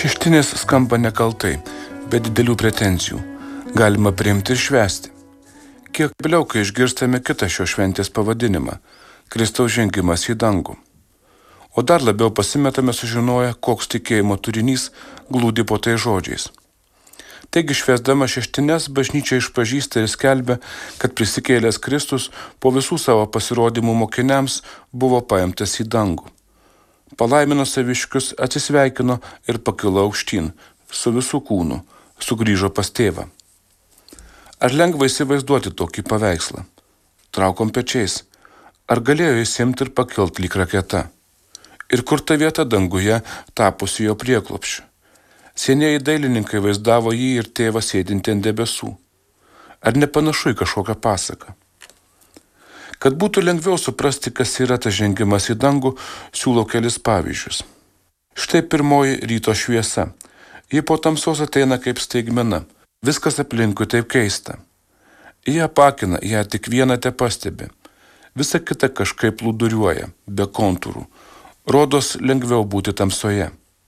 Šeštinės skamba nekaltai, be didelių pretenzijų. Galima priimti ir švęsti. Kiek vėliau, kai išgirstame kitą šios šventės pavadinimą – Kristaus žengimas į dangų. O dar labiau pasimetame sužinoję, koks tikėjimo turinys glūdi po tai žodžiais. Taigi švęsdama šeštines bažnyčia išpažįsta ir skelbia, kad prisikėlęs Kristus po visų savo pasirodymų mokiniams buvo paimtas į dangų. Palaimino saviškius, atsisveikino ir pakilo aukštyn su visų kūnu, sugrįžo pas tėvą. Ar lengva įsivaizduoti tokį paveikslą? Traukom pečiais. Ar galėjo jis imti ir pakilti lyg raketa? Ir kur ta vieta danguje tapusi jo prieglobsčiu? Senieji dailininkai vaizdavo jį ir tėvą sėdintį ant debesų. Ar nepanašu į kažkokią pasaką? Kad būtų lengviau suprasti, kas yra tas žengimas į dangų, siūlau kelis pavyzdžius. Štai pirmoji ryto šviesa. Ji po tamsos ateina kaip staigmena. Viskas aplinkui taip keista. Ji apakina, ją tik vieną tepastebi. Visa kita kažkaip plūduriuoja, be kontūrų. Rodos lengviau būti tamsoje.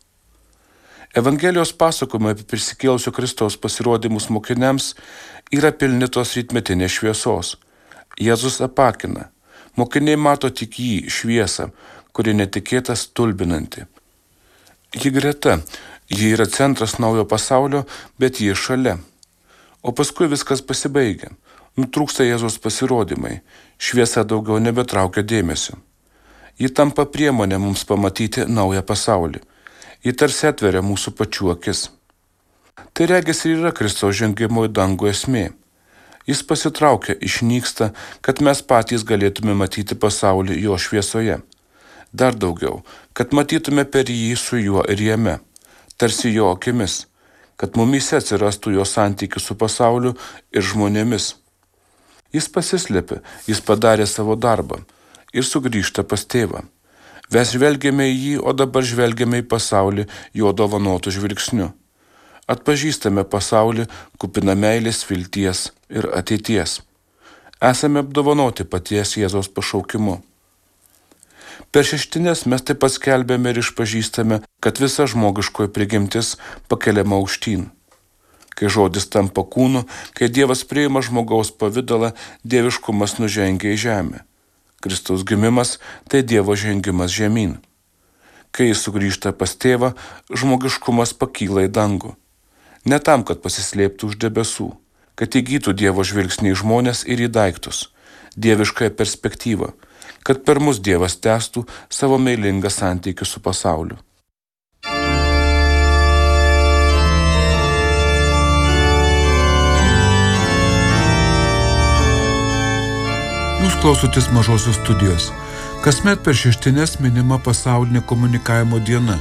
Evangelijos pasakojimai apie prisikėlusio Kristaus pasirodymus mokiniams yra pilni tos rytmetinės šviesos. Jėzus apakina. Mokiniai mato tik jį, šviesą, kuri netikėta stulbinanti. Ji greta, ji yra centras naujo pasaulio, bet ji šalia. O paskui viskas pasibaigia. Nutrūksta Jėzaus pasirodymai. Šviesa daugiau nebetraukia dėmesio. Ji tampa priemonė mums pamatyti naują pasaulį. Ji tarsi atveria mūsų pačių akis. Tai regis ir yra Kristaus žengimo į dangų esmė. Jis pasitraukia, išnyksta, kad mes patys galėtume matyti pasaulį jo šviesoje. Dar daugiau, kad matytume per jį su juo ir jame, tarsi jo akimis, kad mumyse atsirastų jo santykis su pasauliu ir žmonėmis. Jis pasislėpė, jis padarė savo darbą ir sugrįžta pas tėvą. Mes žvelgiame į jį, o dabar žvelgiame į pasaulį jo dovanotų žvilgsniu. Atpažįstame pasaulį kupiną meilės, vilties ir ateities. Esame apdovanoti paties Jėzaus pašaukimu. Per šeštines mes taip pat skelbėme ir išpažįstame, kad visa žmogiškoji prigimtis pakeliama aukštyn. Kai žodis tampa kūnu, kai Dievas priima žmogaus pavidalą, dieviškumas nužengia į žemę. Kristaus gimimas – tai Dievo žengimas žemyn. Kai jis sugrįžta pas tėvą, žmogiškumas pakyla į dangų. Ne tam, kad pasislėptų už debesų, kad įgytų Dievo žvilgsnį į žmones ir į daiktus, dieviškąją perspektyvą, kad per mus Dievas tęstų savo meilingą santykį su pasauliu. Jūs klausotės Mažosios studijos. Kasmet per šeštines minima pasaulinė komunikavimo diena.